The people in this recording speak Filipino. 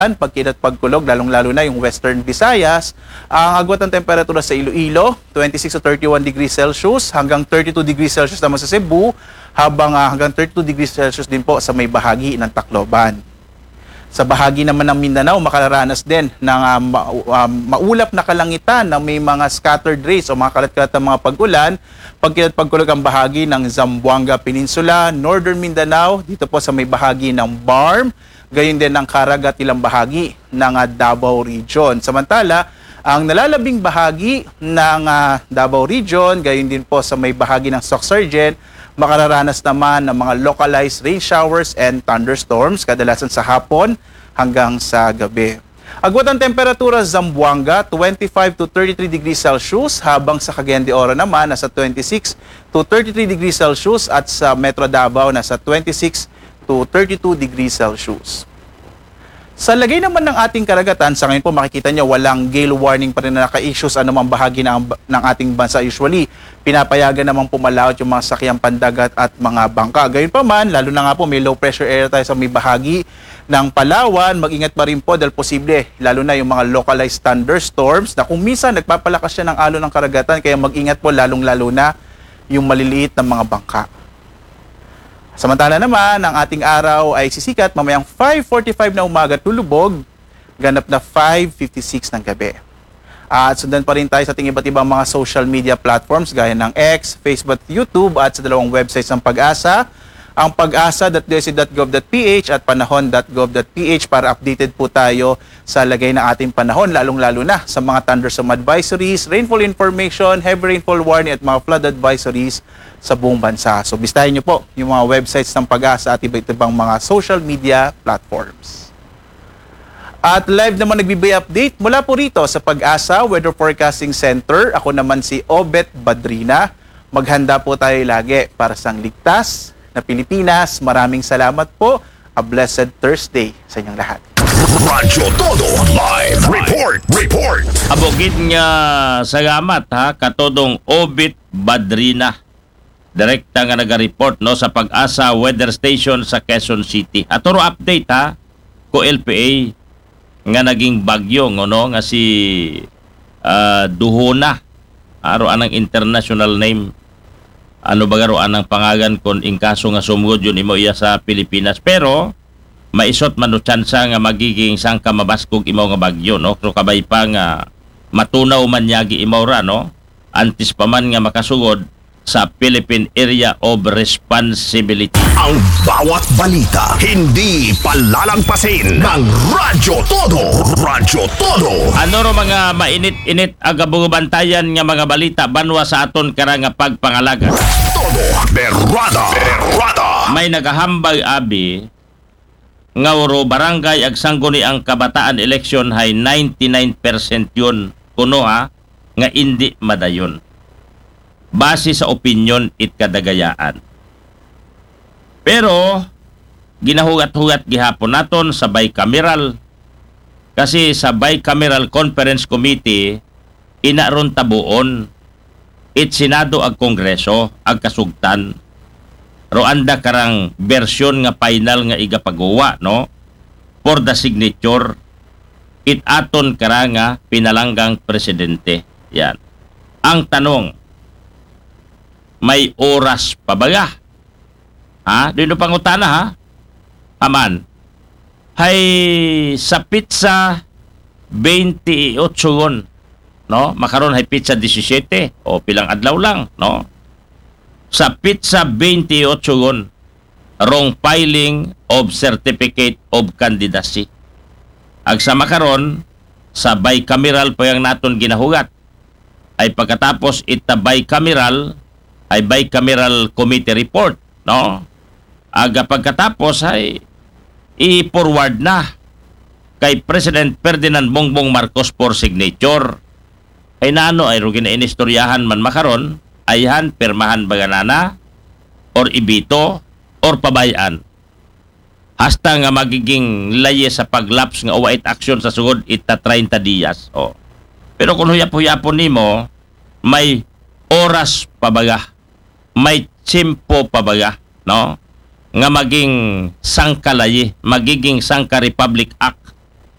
pagkinat pagkulog, lalong-lalo na yung Western Visayas. Ang agwat ng temperatura sa Iloilo, 26 to 31 degrees Celsius, hanggang 32 degrees Celsius naman sa Cebu, habang hanggang 32 degrees Celsius din po sa may bahagi ng Tacloban. Sa bahagi naman ng Mindanao, makararanas din ng maulap na kalangitan na may mga scattered rays o mga kalat-kalat ng mga pag-ulan. Pagkinat pagkulog ang bahagi ng Zamboanga Peninsula, Northern Mindanao, dito po sa may bahagi ng Barm, gayon din ng Caraga at ilang bahagi ng Davao Region. Samantala, ang nalalabing bahagi ng Davao Region, gayon din po sa may bahagi ng Soc-Sargent, makararanas naman ng mga localized rain showers and thunderstorms, kadalasan sa hapon hanggang sa gabi. Agwat ang temperatura sa Zamboanga, 25 to 33 degrees Celsius, habang sa Cagayan de Oro naman nasa 26 to 33 degrees Celsius at sa Metro Davao nasa 26 to 32 degrees Celsius. Sa lagay naman ng ating karagatan, sa ngayon po makikita nyo walang gale warning pa rin na naka-issues anumang bahagi ng ating bansa. Usually, pinapayagan namang pumalaot yung mga sakyang pandagat at mga bangka. Gayon pa man, lalo na nga po may low pressure area tayo sa may bahagi ng Palawan, mag-ingat pa rin po dahil posible, lalo na yung mga localized thunderstorms na kung minsan nagpapalakas siya ng alon ng karagatan, kaya mag-ingat po lalong-lalo na yung maliliit na mga bangka. Samantala naman, ang ating araw ay sisikat mamayang 5:45 na umaga tulubog, ganap na 5:56 ng gabi. At sundan pa rin tayo sa ating iba't ibang mga social media platforms gaya ng X, Facebook, YouTube at sa dalawang websites ng Pag-asa, ang pag-asa.desi.gov.ph at panahon.gov.ph para updated po tayo sa lagay ng ating panahon, lalong-lalo na sa mga thunderstorm advisories, rainfall information, heavy rainfall warning at mga flood advisories sa buong bansa. So, bistahin nyo po yung mga websites ng Pag-asa at iba't ibang mga social media platforms. At live naman nagbibigay update mula po rito sa Pag-asa Weather Forecasting Center. Ako naman si Obet Badrina. Maghanda po tayo lagi para sa ligtas na Pilipinas. Maraming salamat po. A blessed Thursday sa inyong lahat. Radyo Todo Live Report. Abogit nga salamat ha, katodong Obet Badrina. Direkta nga naga-report no sa Pag-asa Weather Station sa Quezon City. Atoro update ha ko LPA nga naging bagyo no nga si Duhona. Aro anang international name. Ano ba garo anang pangalan kon in kaso nga sumugod yun imo iya sa Pilipinas, pero maisot man no tsansa nga magiging sangka mabaskog imo nga bagyo no. So kabay pa nga matunaw man yagi imo ra no. Antis pa man nga makasugod sa Philippine Area of Responsibility. Ang bawat balita hindi palalagpasin ng Radyo Todo. Radyo Todo. Ano ro mga mainit-init agabubantayan nga mga balita banwa sa aton karang nga pagpangalaga. Todo Berrada. May nagahambag abi nga uro barangay ag sangguni ang kabataan election hay 99% yun kuno ha nga indi madayon. Base sa opinion it kadagayaan. Pero ginahugat-hugat gihapon naton sa bicameral kasi sa bicameral conference committee inaron tabuon it Senado ag Kongreso ag kasugtan ro anda karang bersyon nga final nga igapagawa no for the signature it aton karang nga pinalanggang presidente. Yan ang tanong, may oras pa ba? Ha? Dino pangutana ha? Aman. Hay sa pizza 28 gon, no? Makaron hay pizza 17 o pilang adlaw lang, no? Sa pizza 28 gon, wrong filing of certificate of candidacy. Ag sa makaron sa bicameral pa yang naton ginahugat ay pagkatapos ita bicameral ay bicameral committee report, no? Aga pagkatapos ay i-forward na kay President Ferdinand Bongbong Marcos for signature. Ay naano ay rugin na inistoryahan man makaron, ayhan pirmahan baganana or ibito or pabayan. Hasta nga magiging laye sa paglaps nga white action sa sugod ita 30 dias. Oh. Pero kung huyap-huyapon nimo, may oras pabaga. May tsimpo pabaga, no? Nga maging sangkalaye, magiging Sangka Republic Act